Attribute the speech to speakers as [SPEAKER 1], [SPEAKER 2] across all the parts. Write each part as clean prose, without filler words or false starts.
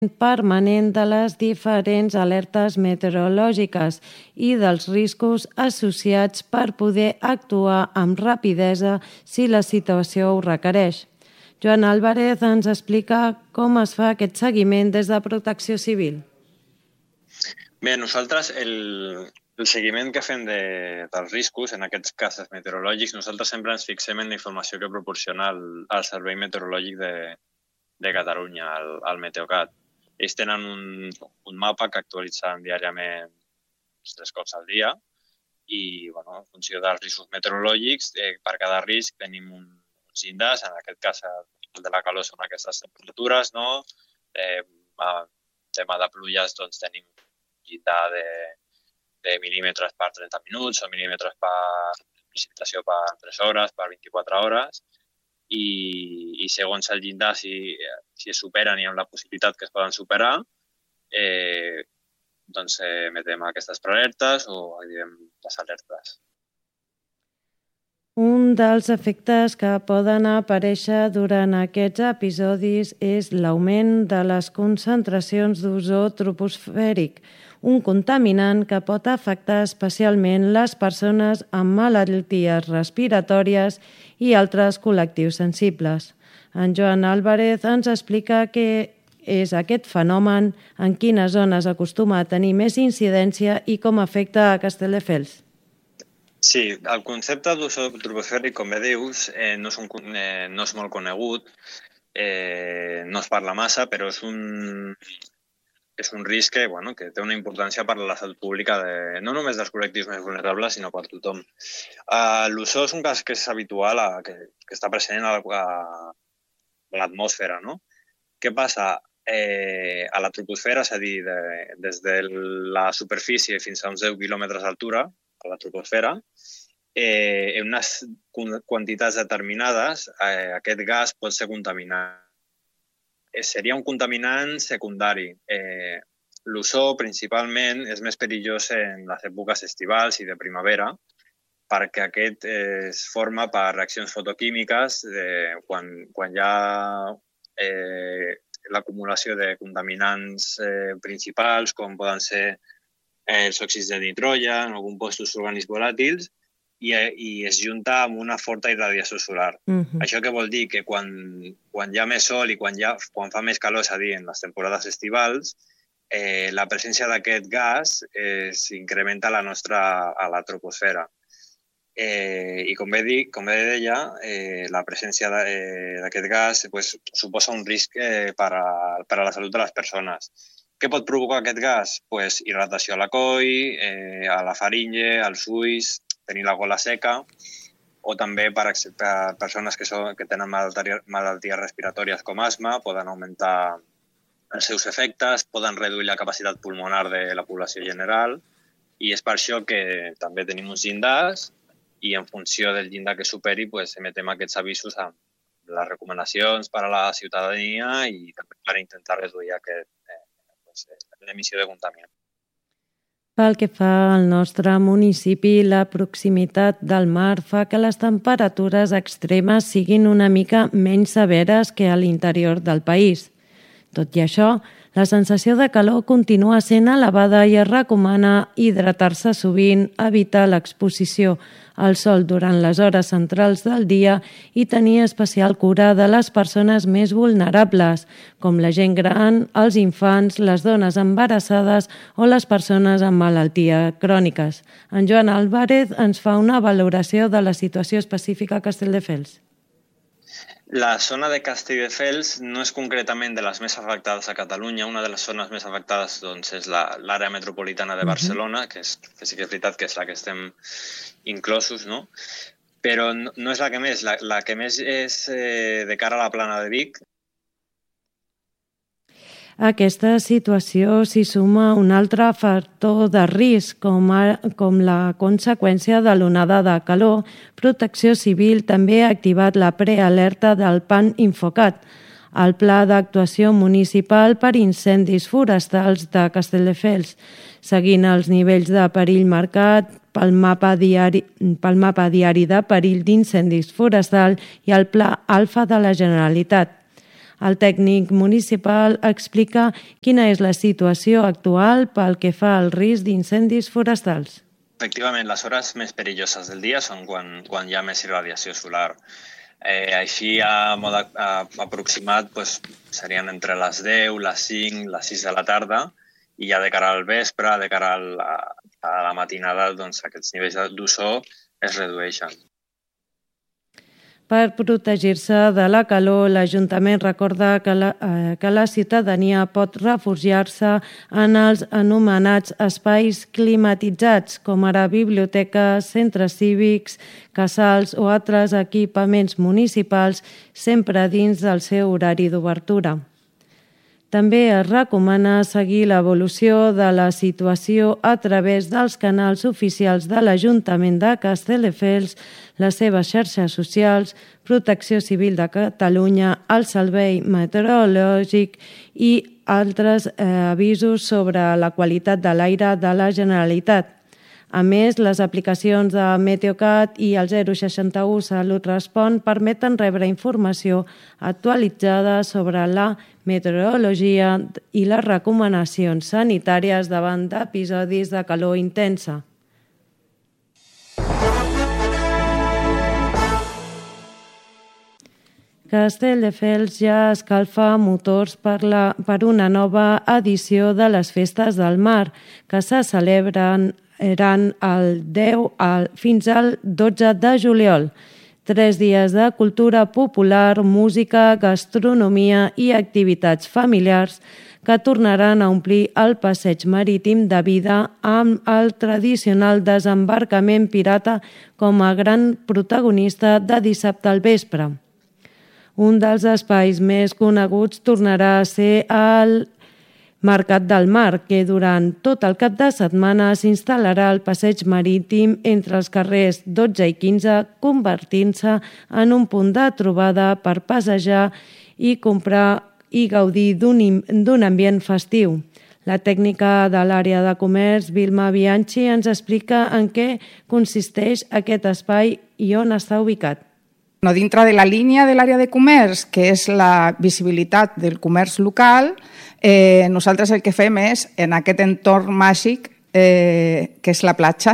[SPEAKER 1] permanent de les diferents alertes meteorològiques i dels riscos associats per poder actuar amb rapidesa si la situació ho requereix. Joan Álvarez ens explica com es fa aquest seguiment des de Protecció Civil.
[SPEAKER 2] Bé, nosaltres el seguiment que fem dels riscos, en aquests casos meteorològics, nosaltres sempre ens fixem en la informació que proporciona el Servei Meteorològic de Catalunya, el Meteocat. Ells tenen un mapa que actualitzen diàriament 3 cops al dia i, en funció dels riscos meteorològics, per cada risc tenim uns llindars. En aquest cas, el de la calor són aquestes temperatures, no? Tema de pluges, doncs tenim un llindar de mil·límetres per 30 minuts o mil·límetres per precipitació per 3 hores, per 24 hores. I segons el llindar, si es superen i hi ha la possibilitat que es poden superar, doncs emetem aquestes prealertes o activem les alertes.
[SPEAKER 1] Un dels efectes que poden aparèixer durant aquests episodis és l'augment de les concentracions d'ozó troposfèric, un contaminant que pot afectar especialment les persones amb malalties respiratòries i altres col·lectius sensibles. En Joan Álvarez ens explica què és aquest fenomen, en quines zones acostuma a tenir més incidència i com afecta a Castelldefels.
[SPEAKER 2] Sí, el concepte d'ozó troposfèric, com bé dius, no és molt conegut, no es parla massa, però és un risc que té una importància per a la salut pública no només dels col·lectius més vulnerables, sinó per tothom. L'ozó és un gas que és habitual, que està present a l'atmosfera, no? Què passa? A la troposfera, és a dir, des de la superfície fins a uns 10 quilòmetres d'altura, a la troposfera, en unes quantitats determinades, aquest gas pot ser contaminant. Seria un contaminant secundari. L'ozó, principalment, és més perillós en les èpoques estivals i de primavera, perquè aquest es forma per reaccions fotoquímiques quan hi ha l'acumulació de contaminants principals, com poden ser els òxids de nitrogen o compostos orgànics volàtils, i es junta amb una forta irradiació solar. Això què vol dir? Que quan hi ha més sol i quan fa més calor, és a dir, en les temporades estivals, la presència d'aquest gas s'incrementa a la troposfera. I com bé deia, la presència d'aquest gas suposa un risc per a la salut de les persones. Què pot provocar aquest gas? Irritació a la coll, a la faringe, als ulls, tenir la gola seca, o també per persones que tenen malalties respiratòries com asma, poden augmentar els seus efectes, poden reduir la capacitat pulmonar de la població general, i és per això que també tenim uns llindars i en funció del llindar que superi emetem aquests avisos amb les recomanacions per a la ciutadania i també per intentar reduir l'emissió de contaminants.
[SPEAKER 1] Pel que fa al nostre municipi, la proximitat del mar fa que les temperatures extremes siguin una mica menys severes que a l'interior del país. Tot i això, la sensació de calor continua sent elevada i es recomana hidratar-se sovint, evitar l'exposició al sol durant les hores centrals del dia i tenir especial cura de les persones més vulnerables, com la gent gran, els infants, les dones embarassades o les persones amb malalties cròniques. En Joan Álvarez ens fa una valoració de la situació específica a Castelldefels.
[SPEAKER 2] La zona de Castelldefels no és concretament de les més afectades a Catalunya. Una de les zones més afectades és l'àrea metropolitana de Barcelona, que sí que és veritat que és la que estem inclosos, no? Però no és la que més. La que més és de cara a la plana de Vic.
[SPEAKER 1] A aquesta situació s'hi suma un altre factor de risc, com la conseqüència de l'onada de calor. Protecció Civil també ha activat la prealerta del PAN Infocat, el Pla d'Actuació Municipal per Incendis Forestals de Castelldefels, seguint els nivells de perill marcat pel mapa diari de perill d'incendis forestal i el Pla Alfa de la Generalitat. El tècnic municipal explica quina és la situació actual pel que fa al risc d'incendis forestals.
[SPEAKER 2] Efectivament, les hores més perilloses del dia són quan hi ha més irradiació solar. Així, a mode aproximat, serien entre les 10, les 5, les 6 de la tarda, i ja de cara al vespre, de cara a la matinada, aquests nivells d'ozó es redueixen.
[SPEAKER 1] Per protegir-se de la calor, l'Ajuntament recorda que la ciutadania pot refugiar-se en els anomenats espais climatitzats, com ara biblioteques, centres cívics, casals o altres equipaments municipals, sempre dins del seu horari d'obertura. També es recomana seguir l'evolució de la situació a través dels canals oficials de l'Ajuntament de Castelldefels, les seves xarxes socials, Protecció Civil de Catalunya, el Servei Meteorològic i altres avisos sobre la qualitat de l'aire de la Generalitat. A més, les aplicacions de Meteocat i el 061 Salut Respon permeten rebre informació actualitzada sobre la meteorologia i les recomanacions sanitàries davant d'episodis de calor intensa. Castelldefels ja escalfa motors per una nova edició de les Festes del Mar, que se celebren el 10 fins al 12 de juliol. 3 dies de cultura popular, música, gastronomia i activitats familiars que tornaran a omplir el passeig marítim de vida amb el tradicional desembarcament pirata com a gran protagonista de dissabte al vespre. Un dels espais més coneguts tornarà a ser el Mercat del Mar, que durant tot el cap de setmana s'instal·larà al passeig marítim entre els carrers 12 i 15, convertint-se en un punt de trobada per passejar i comprar i gaudir d'un ambient festiu. La tècnica de l'àrea de comerç, Vilma Bianchi, ens explica en què consisteix aquest espai i on està ubicat.
[SPEAKER 3] Dintre de la línia de l'àrea de comerç, que és la visibilitat del comerç local, nosaltres el que fem és, en aquest entorn màgic, que és la platja,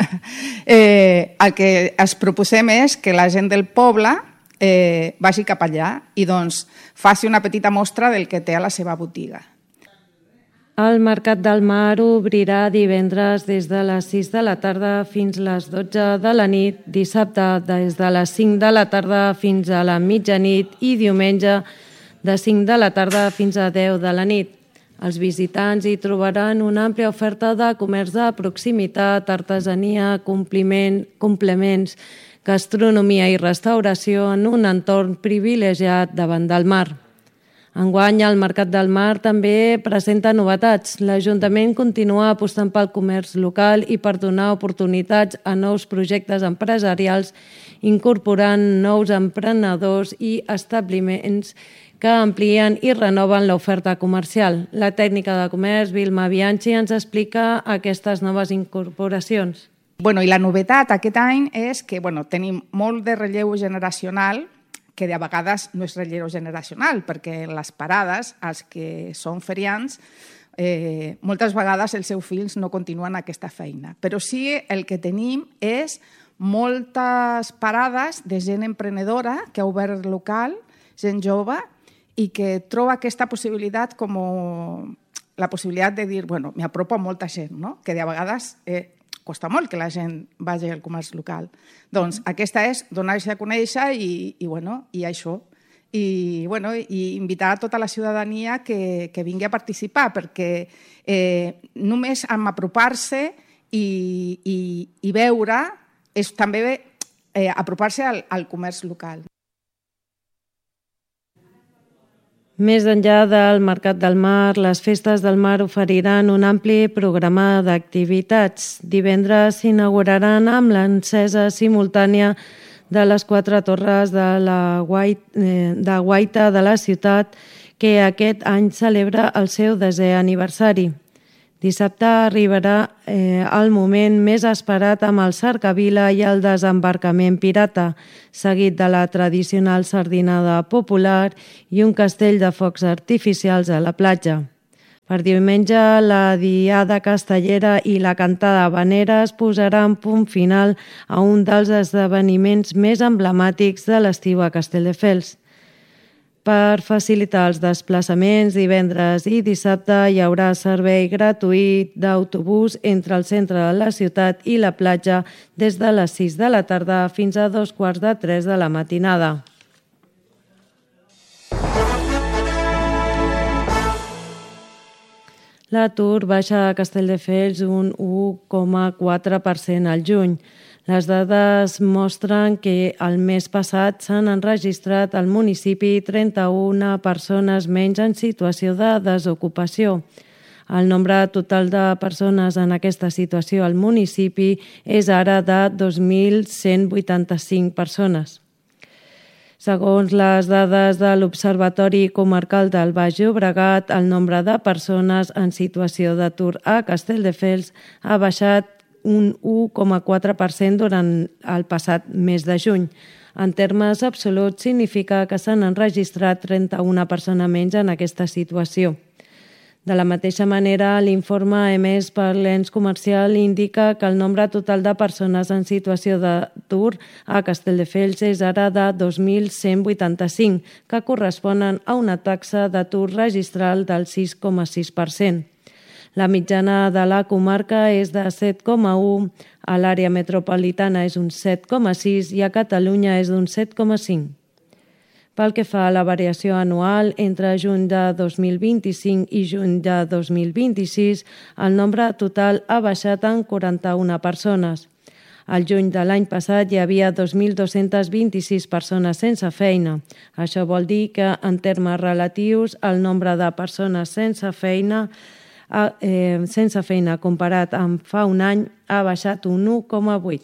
[SPEAKER 3] el que es proposem és que la gent del poble vagi cap allà i faci una petita mostra del que té a la seva botiga.
[SPEAKER 1] El Mercat del Mar obrirà divendres des de les 6 de la tarda fins a les 12 de la nit, dissabte des de les 5 de la tarda fins a la mitjanit i diumenge de 5 de la tarda fins a 10 de la nit. Els visitants hi trobaran una àmplia oferta de comerç de proximitat, artesania, complements, gastronomia i restauració en un entorn privilegiat davant del mar. Enguany, el Mercat del Mar també presenta novetats. L'Ajuntament continua apostant pel comerç local i per donar oportunitats a nous projectes empresarials, incorporant nous emprenedors i establiments que amplien i renoven l'oferta comercial. La tècnica de comerç, Vilma Bianchi, ens explica aquestes noves incorporacions.
[SPEAKER 3] I la novetat aquest any és que tenim molt de relleu generacional, que de vegades no és relleu generacional, perquè les parades, els que són feriants, moltes vegades els seus fills no continuen aquesta feina. Però sí el que tenim és moltes parades de gent emprenedora que ha obert local, gent jove, i que troba aquesta possibilitat com la possibilitat de dir, m'apropo a molta gent, no? Que de vegades costa molt que la gent vagi al comerç local. Doncs aquesta és donar-se a conèixer i això. I invitar a tota la ciutadania que vingui a participar, perquè només amb apropar-se i veure és també apropar-se al comerç local.
[SPEAKER 1] Més enllà del Mercat del Mar, les Festes del Mar oferiran un ampli programa d'activitats. Divendres s'inauguraran amb l'encesa simultània de les 4 torres de guaita de la ciutat, que aquest any celebra el seu 10è aniversari. Dissabte arribarà el moment més esperat amb el cercavila i el desembarcament pirata, seguit de la tradicional sardinada popular i un castell de focs artificials a la platja. Per diumenge, la diada castellera i la cantada habanera es posaran punt final a un dels esdeveniments més emblemàtics de l'estiu a Castelldefels. Per facilitar els desplaçaments, divendres i dissabte hi haurà servei gratuït d'autobús entre el centre de la ciutat i la platja des de les 6 de la tarda fins a 2:45 de la matinada. L'atur baixa a Castelldefels un 1,4% al juny. Les dades mostren que el mes passat s'han enregistrat al municipi 31 persones menys en situació de desocupació. El nombre total de persones en aquesta situació al municipi és ara de 2.185 persones. Segons les dades de l'Observatori Comarcal del Baix Llobregat, el nombre de persones en situació d'atur a Castelldefels ha baixat un 1,4% durant el passat mes de juny. En termes absoluts, significa que s'han enregistrat 31 persones menys en aquesta situació. De la mateixa manera, l'informe emès per l'ens comercial indica que el nombre total de persones en situació d'atur a Castelldefels és ara de 2.185, que corresponen a una taxa d'atur registral del 6,6%. La mitjana de la comarca és de 7,1, a l'àrea metropolitana és un 7,6 i a Catalunya és d'un 7,5. Pel que fa a la variació anual, entre juny de 2025 i juny de 2026, el nombre total ha baixat en 41 persones. Al juny de l'any passat hi havia 2.226 persones sense feina. Això vol dir que, en termes relatius, el nombre de persones sense feina comparat amb fa un any ha baixat un 1,8.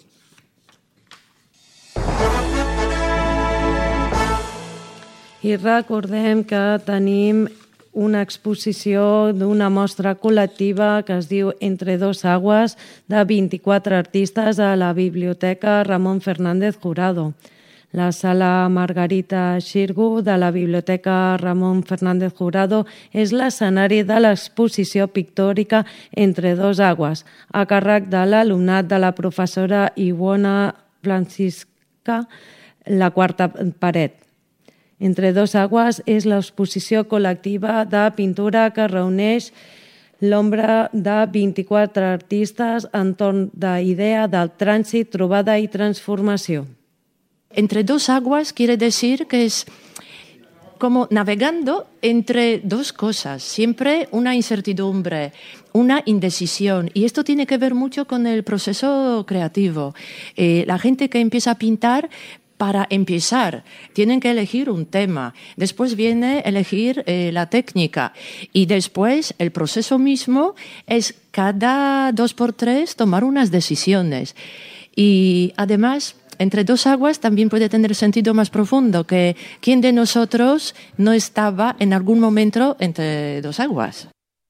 [SPEAKER 1] I recordem que tenim una exposició d'una mostra col·lectiva que es diu Entre dos aguas, de 24 artistes a la Biblioteca Ramon Fernández Jurado. La sala Margarita Xirgu de la Biblioteca Ramon Fernández Jurado és l'escenari de l'exposició pictòrica Entre dos aguas, a càrrec de l'alumnat de la professora Iwona Francisca, La quarta paret. Entre dos aguas és l'exposició col·lectiva de pintura que reuneix l'ombra de 24 artistes entorn de idea del trànsit, trobada i transformació.
[SPEAKER 4] Entre dos aguas quiere decir que es como navegando entre dos cosas, siempre una incertidumbre, una indecisión. Y esto tiene que ver mucho con el proceso creativo. La gente que empieza a pintar, para empezar, tienen que elegir un tema, después viene elegir la técnica y después el proceso mismo es cada 2x3 tomar unas decisiones. Y además, Entre dos aguas también puede tener sentido más profundo, que ¿quién de nosotros no estaba en algún momento entre dos aguas?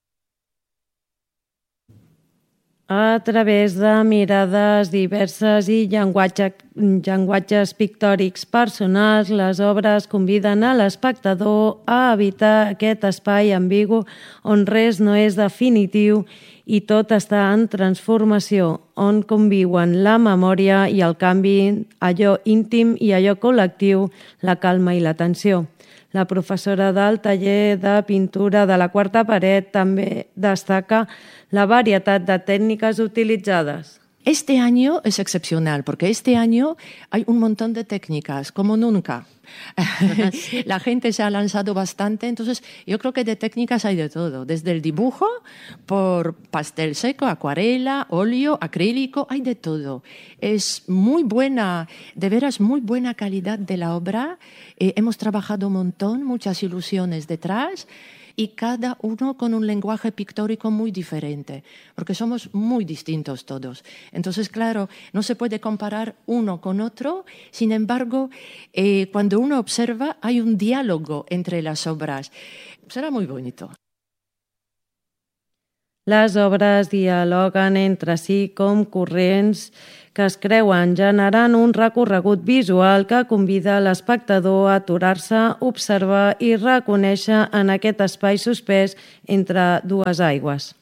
[SPEAKER 1] A través de mirades diverses i llenguatges pictòrics personals, les obres conviden a l'espectador a evitar aquest espai ambigu on res no és definitiu i tot està en transformació, on conviuen la memòria i el canvi, allò íntim i allò col·lectiu, la calma i la tensió. La professora del taller de pintura de la quarta paret també destaca la varietat de técnicas utilizadas.
[SPEAKER 4] Este año es excepcional porque este año hay un montón de técnicas, como nunca. La gente se ha lanzado bastante, entonces yo creo que de técnicas hay de todo, desde el dibujo, por pastel seco, acuarela, óleo, acrílico, hay de todo. Es muy buena, de veras muy buena calidad de la obra. Hemos trabajado un montón, muchas ilusiones detrás. Y cada uno con un lenguaje pictórico muy diferente, porque somos muy distintos todos. Entonces, claro, no se puede comparar uno con otro, sin embargo, cuando uno observa hay un diálogo entre las obras. Será muy bonito.
[SPEAKER 1] Les obres dialoguen entre si com corrents que es creuen, generant un recorregut visual que convida l'espectador a aturar-se, observar i reconèixer en aquest espai suspès entre dues aigües.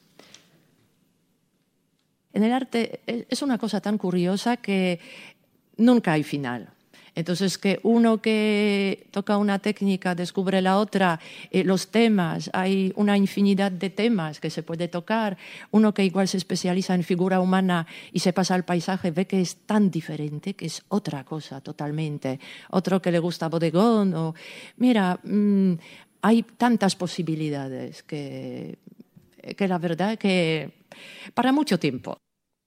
[SPEAKER 4] En el arte es una cosa tan curiosa que nunca hay final. Entonces, que uno que toca una técnica descubre la otra, los temas, hay una infinidad de temas que se puede tocar. Uno que igual se especializa en figura humana y se pasa al paisaje, ve que es tan diferente, que es otra cosa totalmente. Otro que le gusta bodegón, o mira, hay tantas posibilidades que la verdad que para mucho tiempo.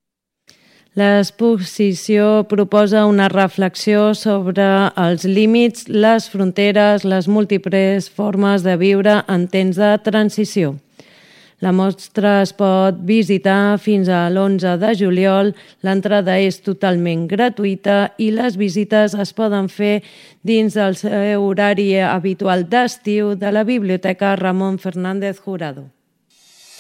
[SPEAKER 1] L'exposició proposa una reflexió sobre els límits, les fronteres, les múltiples formes de viure en temps de transició. La mostra es pot visitar fins a l'11 de juliol, l'entrada és totalment gratuïta i les visites es poden fer dins del seu horari habitual d'estiu de la Biblioteca Ramon Fernández Jurado.